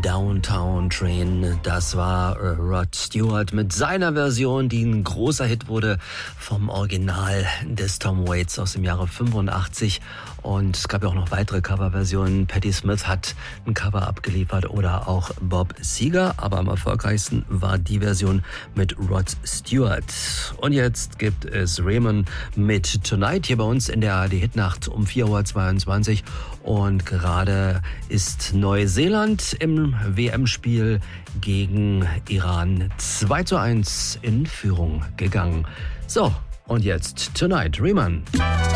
Downtown Train. Das war Rod Stewart mit seiner Version, die ein großer Hit wurde vom Original des Tom Waits aus dem Jahre 85. Und es gab ja auch noch weitere Coverversionen. Patti Smith hat ein Cover abgeliefert oder auch Bob Seger. Aber am erfolgreichsten war die Version mit Rod Stewart. Und jetzt gibt es Raymond mit Tonight hier bei uns in der ARD-Hitnacht um 4.22 Uhr. Und gerade ist Neuseeland im WM-Spiel gegen Iran 2:1 in Führung gegangen. So, und jetzt Tonight, Riemann.